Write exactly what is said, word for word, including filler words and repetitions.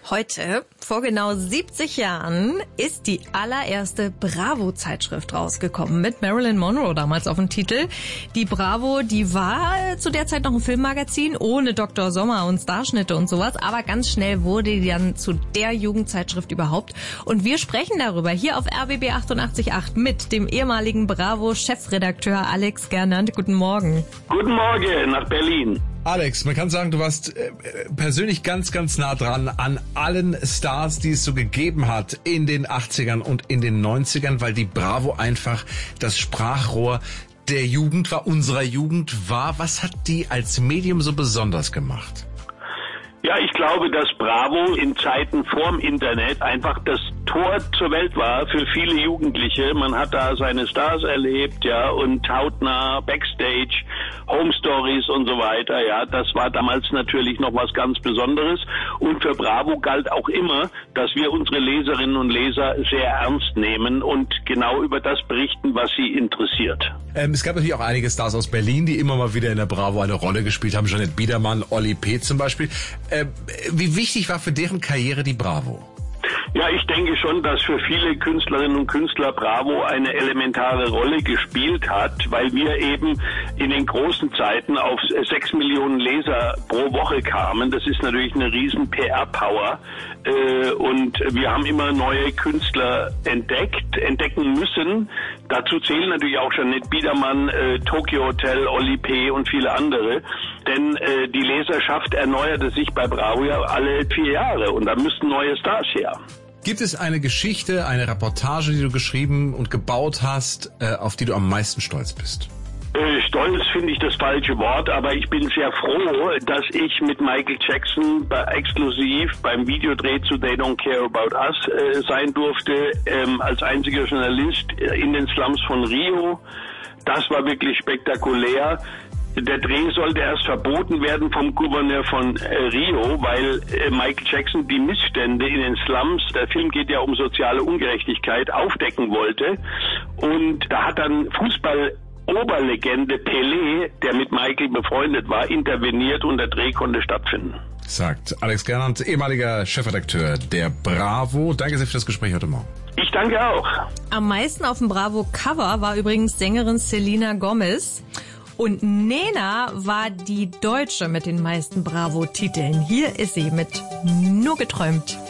Heute, vor genau siebzig Jahren, ist die allererste Bravo-Zeitschrift rausgekommen, mit Marilyn Monroe damals auf dem Titel. Die Bravo, die war zu der Zeit noch ein Filmmagazin, ohne Doktor Sommer und Starschnitte und sowas, aber ganz schnell wurde die dann zu der Jugendzeitschrift überhaupt. Und wir sprechen darüber hier auf R B B achtundachtzig Komma acht mit dem ehemaligen Bravo-Chefredakteur Alex Gernand. Guten Morgen. Guten Morgen nach Berlin. Alex, man kann sagen, du warst äh, persönlich ganz, ganz nah dran an allen Stars, die es so gegeben hat in den achtzigern und in den neunzigern, weil die Bravo einfach das Sprachrohr der Jugend war, unserer Jugend war. Was hat die als Medium so besonders gemacht? Ja, ich glaube, dass Bravo in Zeiten vorm Internet einfach das Tor zur Welt war für viele Jugendliche. Man hat da seine Stars erlebt, ja, und hautnah, Backstage, Home Stories und so weiter, ja. Das war damals natürlich noch was ganz Besonderes. Und für Bravo galt auch immer, dass wir unsere Leserinnen und Leser sehr ernst nehmen und genau über das berichten, was sie interessiert. Ähm, es gab natürlich auch einige Stars aus Berlin, die immer mal wieder in der Bravo eine Rolle gespielt haben. Jeanette Biedermann, Olli P. zum Beispiel. Ähm, wie wichtig war für deren Karriere die Bravo? Ja, ich denke schon, dass für viele Künstlerinnen und Künstler Bravo eine elementare Rolle gespielt hat, weil wir eben in den großen Zeiten auf sechs Millionen Leser pro Woche kamen. Das ist natürlich eine riesen P R-Power. Und wir haben immer neue Künstler entdeckt, entdecken müssen. Dazu zählen natürlich auch Jeanette Biedermann, Tokyo Hotel, Olli P. und viele andere. Denn die Leserschaft erneuerte sich bei Bravo ja alle vier Jahre und da müssten neue Stars her. Gibt es eine Geschichte, eine Reportage, die du geschrieben und gebaut hast, auf die du am meisten stolz bist? Stolz finde ich das falsche Wort, aber ich bin sehr froh, dass ich mit Michael Jackson bei, exklusiv beim Videodreh zu They Don't Care About Us äh, sein durfte, ähm, als einziger Journalist in den Slums von Rio. Das war wirklich spektakulär. Der Dreh sollte erst verboten werden vom Gouverneur von äh, Rio, weil äh, Michael Jackson die Missstände in den Slums, der Film geht ja um soziale Ungerechtigkeit, aufdecken wollte. Und da hat dann Fußball Oberlegende Pelé, der mit Michael befreundet war, interveniert und der Dreh konnte stattfinden. Sagt Alex Gernand, ehemaliger Chefredakteur der Bravo. Danke sehr für das Gespräch heute Morgen. Ich danke auch. Am meisten auf dem Bravo-Cover war übrigens Sängerin Selena Gomez. Und Nena war die Deutsche mit den meisten Bravo-Titeln. Hier ist sie mit Nur geträumt.